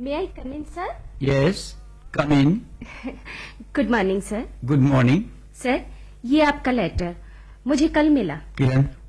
May I come in, sir? Yes, come in. Good morning, sir. Good morning. Sir, ये आपका letter मुझे कल मिला। किरण,